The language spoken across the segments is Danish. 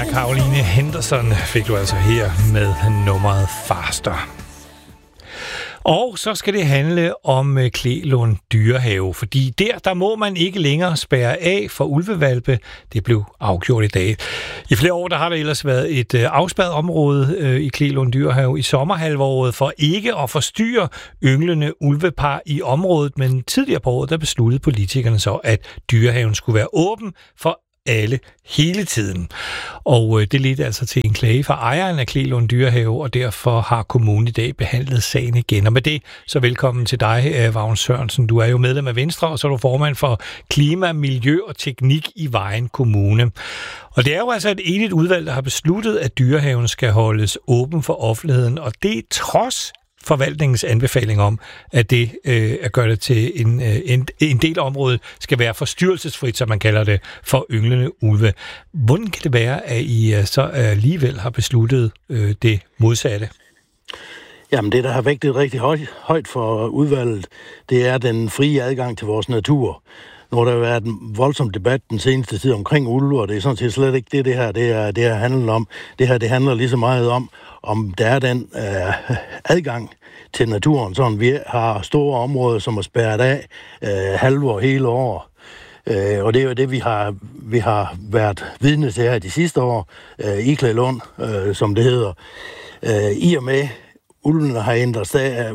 Ja, Caroline Henderson fik du altså her med nummeret Faster. Og så skal det handle om Klelund Dyrehave, fordi der må man ikke længere spærre af for ulvehvalpe. Det blev afgjort i dag. I flere år der har der ellers været et afspærret område i Klelund Dyrehave i sommerhalvåret for ikke at forstyrre ynglende ulvepar i området, men tidligere på året der besluttede politikerne så, at dyrehaven skulle være åben for alle hele tiden. Og det ledte altså til en klage fra ejeren af Klelund Dyrehave, og derfor har kommunen i dag behandlet sagen igen. Og med det, så velkommen til dig, Vagn Sørensen. Du er jo medlem af Venstre, og så er du formand for Klima, Miljø og Teknik i Vejen Kommune. Og det er jo altså et enigt udvalg, der har besluttet, at dyrehaven skal holdes åben for offentligheden, og det er trods forvaltningens anbefaling om, at det at gøre det til en del af området skal være forstyrrelsesfrit, som man kalder det, for ynglende ulve. Hvordan kan det være, at I så alligevel har besluttet det modsatte? Jamen det, der har vægtet rigtig højt for udvalget, det er den frie adgang til vores natur. Nu har der været en voldsom debat den seneste tid omkring ulve, og det er sådan set slet ikke det her, det her handler om. Det her, det handler lige så meget om der er den adgang til naturen, sådan vi har store områder, som er spærret af halve og hele år. Og det er jo det, vi har været vidne til her de sidste år i Klelund, som det hedder. I og med ulvene har ændret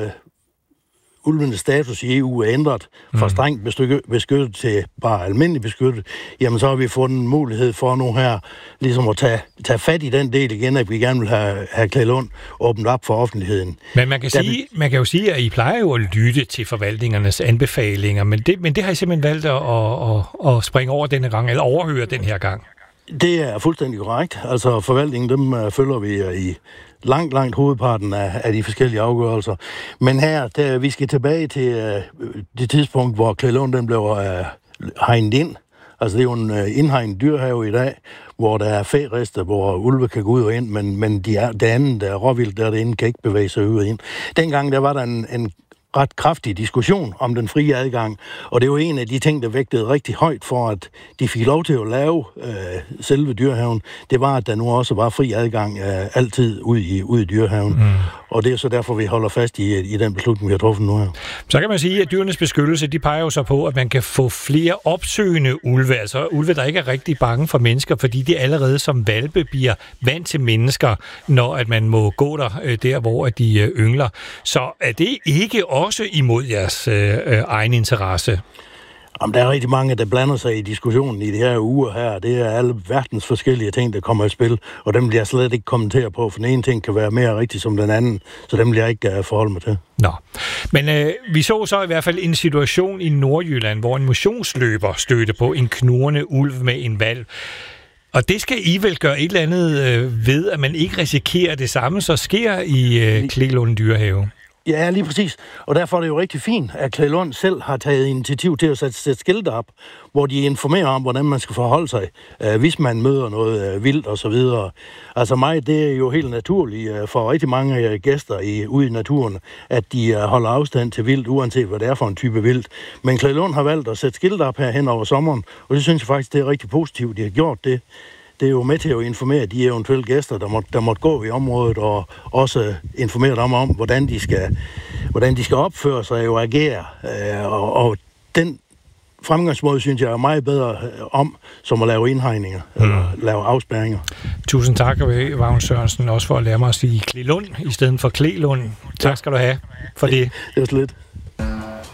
ulvenes status i EU er ændret fra strengt beskyttet til bare almindelig beskyttet, jamen så har vi fundet en mulighed for nu her, ligesom at tage fat i den del igen, at vi gerne vil have Klelund åbnet op for offentligheden. Men man kan jo sige, at I plejer jo at lytte til forvaltningernes anbefalinger, men det har I simpelthen valgt at springe over denne gang, eller overhøre den her gang. Det er fuldstændig korrekt. Altså forvaltningen, dem følger vi i langt hovedparten af de forskellige afgørelser. Men her, vi skal tilbage til det tidspunkt, hvor Klelund den blev hegnet ind. Altså det er jo en indhegnet dyrehave i dag, hvor der er færester, hvor ulve kan gå ud og ind, men det andet, der er råvildt derinde, kan ikke bevæge sig ud og ind. Dengang der var der en ret kraftig diskussion om den frie adgang, og det er jo en af de ting, der vægtede rigtig højt for, at de fik lov til at lave selve dyrehaven. Det var, at der nu også var fri adgang altid ud i dyrehaven. Og det er så derfor, vi holder fast i den beslutning, vi har truffet nu her. Så kan man sige, at dyrenes beskyttelse, de peger jo så på, at man kan få flere opsøgende ulve, altså ulve, der ikke er rigtig bange for mennesker, fordi de allerede som hvalpe bliver vant til mennesker, når at man må gå der hvor de yngler. Så er det ikke også imod jeres egen interesse? Jamen, der er rigtig mange, der blander sig i diskussionen i de her uger her. Det er alle verdens forskellige ting, der kommer i spil, og dem vil jeg slet ikke kommentere på, for den ene ting kan være mere rigtig som den anden, så dem vil jeg ikke forholde mig til. Nå, men vi så i hvert fald en situation i Nordjylland, hvor en motionsløber stødte på en knurrende ulv med en hvalp. Og det skal I vel gøre et eller andet ved, at man ikke risikerer det samme, så sker i Klelund Dyrehave. Ja, lige præcis. Og derfor er det jo rigtig fint, at Klelund selv har taget initiativ til at sætte skilte op, hvor de informerer om, hvordan man skal forholde sig, hvis man møder noget vildt og så videre. Altså mig, det er jo helt naturligt for rigtig mange gæster ude i naturen, at de holder afstand til vildt, uanset hvad det er for en type vildt. Men Klelund har valgt at sætte skilte op her hen over sommeren, og det synes jeg faktisk, det er rigtig positivt, de har gjort det. Det er jo med til at informere de eventuelle gæster, der måtte gå i området, og også informere dem om, hvordan de skal opføre sig og agere. Og den fremgangsmåde, synes jeg, er meget bedre som at lave indhegninger, eller lave afspærringer. Tusind tak, Vagn Sørensen, også for at lære mig at sige Klelund i stedet for Klelund. Tak skal du have for det. Det er så lidt.